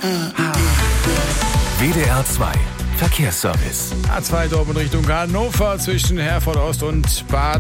WDR 2 Verkehrsservice. A2 Dortmund Richtung Hannover zwischen Herford Ost und Bad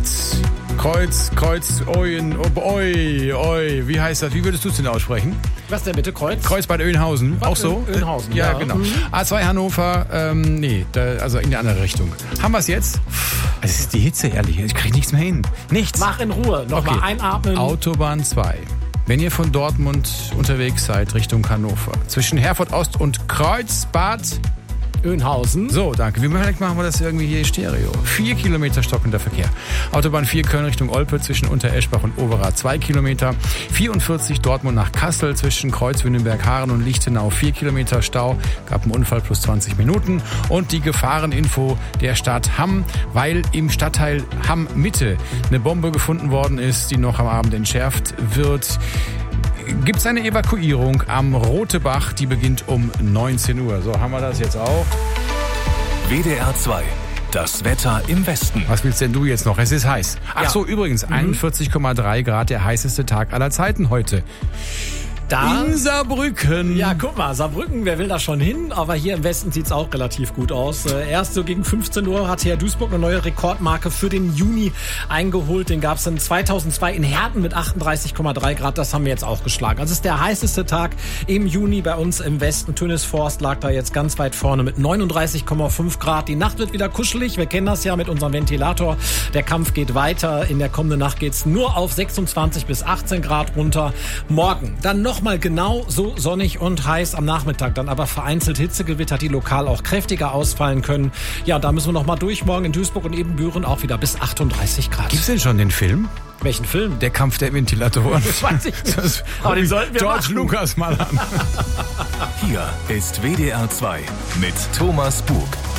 Oien. Wie heißt das? Wie würdest du es denn aussprechen? Was denn bitte? Kreuz Bad Oeynhausen. Auch so? Oeynhausen, ja. Genau. A2 Hannover, also in die andere Richtung. Haben wir es jetzt? Es ist die Hitze, ehrlich. Ich kriege nichts mehr hin. Nichts. Mach in Ruhe. Nochmal einatmen. Autobahn 2. Wenn ihr von Dortmund unterwegs seid Richtung Hannover, zwischen Herford Ost und Kreuzbad Oeynhausen. So, danke. Vielleicht machen wir das irgendwie hier Stereo. 4 Kilometer stockender Verkehr. Autobahn 4 Köln Richtung Olpe zwischen Untereschbach und Overath 2 Kilometer. 44 Dortmund nach Kassel zwischen Kreuzwündenberg-Haaren und Lichtenau 4 Kilometer Stau. Gab einen Unfall plus 20 Minuten. Und die Gefahreninfo der Stadt Hamm, weil im Stadtteil Hamm Mitte eine Bombe gefunden worden ist, die noch am Abend entschärft wird. Gibt es eine Evakuierung am Rotebach, die beginnt um 19 Uhr. So, haben wir das jetzt auch. WDR 2, das Wetter im Westen. Was willst denn du jetzt noch? Es ist heiß. Ach so, übrigens, 41,3 Grad, der heißeste Tag aller Zeiten heute. In Saarbrücken. Ja, guck mal, Saarbrücken, wer will da schon hin? Aber hier im Westen sieht's auch relativ gut aus. Erst so gegen 15 Uhr hat TH Duisburg eine neue Rekordmarke für den Juni eingeholt. Den gab's in 2002 in Herten mit 38,3 Grad. Das haben wir jetzt auch geschlagen. Also es ist der heißeste Tag im Juni bei uns im Westen. Tönisforst lag da jetzt ganz weit vorne mit 39,5 Grad. Die Nacht wird wieder kuschelig. Wir kennen das ja mit unserem Ventilator. Der Kampf geht weiter. In der kommenden Nacht geht's nur auf 26 bis 18 Grad runter. Morgen dann nochmal genau so sonnig und heiß am Nachmittag, dann aber vereinzelt Hitzegewitter, die lokal auch kräftiger ausfallen können. Ja, da müssen wir nochmal durch. Morgen in Duisburg und Ebenbüren auch wieder bis 38 Grad. Gibt's denn schon den Film? Welchen Film? Der Kampf der Ventilatoren. Das weiß ich nicht. Aber den sollten wir George machen. Lucas mal an. Hier ist WDR 2 mit Thomas Bug.